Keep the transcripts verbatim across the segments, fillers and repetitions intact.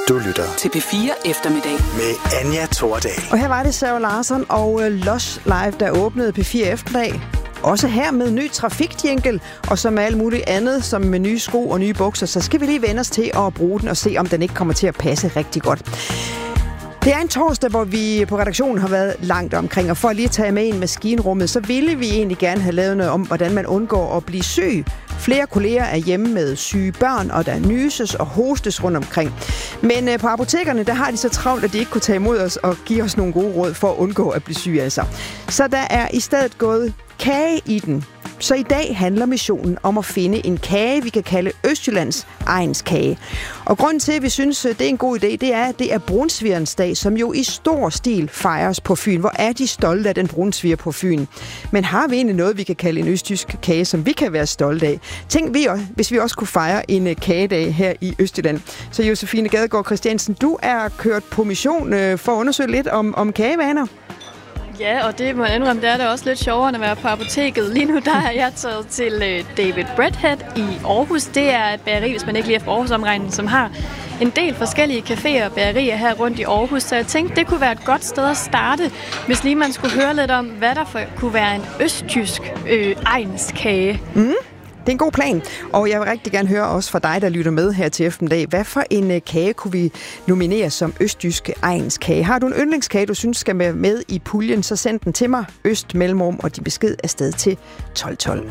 Du lytter til P fire Eftermiddag med Anja Thordal. Og her var det Sarah Larsson og Lush Live, der åbnede P fire Eftermiddag. Også her med ny trafikjingle, og som alt muligt andet, som med nye sko og nye bukser, så skal vi lige vende os til at bruge den og se, om den ikke kommer til at passe rigtig godt. Det er en torsdag, hvor vi på redaktionen har været langt omkring, og for lige at tage med ind i maskinrummet, så ville vi egentlig gerne have lavet noget om, hvordan man undgår at blive syg. Flere kolleger er hjemme med syge børn, og der nyses og hostes rundt omkring. Men øh, på apotekerne, der har de så travlt, at de ikke kunne tage imod os og give os nogle gode råd for at undgå at blive syge altså. Så der er i stedet gået kage i den. Så i dag handler missionen om at finde en kage, vi kan kalde Østjyllands egenskage. Og grunden til, at vi synes, det er en god idé, det er, at det er brunsvigerens dag, som jo i stor stil fejres på Fyn. Hvor er de stolte af den brunsviger på Fyn? Men har vi egentlig noget, vi kan kalde en østjysk kage, som vi kan være stolte af? Tænk vi også, hvis vi også kunne fejre en kagedag her i Østjylland. Så Josefine Gadegaard Christiansen, du er kørt på mission for at undersøge lidt om, om kagevaner. Ja, og det må jeg indrømme, det er da også lidt sjovere end at være på apoteket. Lige nu der er jeg taget til David Breadhead i Aarhus. Det er et bageri, hvis man ikke lige er fra Aarhus-omregnen, som har en del forskellige caféer og bagerier her rundt i Aarhus. Så jeg tænkte, det kunne være et godt sted at starte, hvis lige man skulle høre lidt om, hvad der for, kunne være en østtysk øh, egenskage. Mm. Det er en god plan, og jeg vil rigtig gerne høre også fra dig, der lytter med her til eftermiddag. Hvad for en kage kunne vi nominere som østjysk egenskage? Har du en yndlingskage, du synes skal være med i puljen, så send den til mig, øst mellemrum, og din besked er sted til tolv tolv.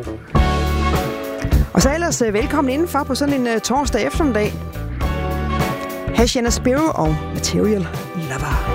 Og så ellers velkommen indenfor på sådan en torsdag eftermiddag. Hash and Spiro og Material Lover.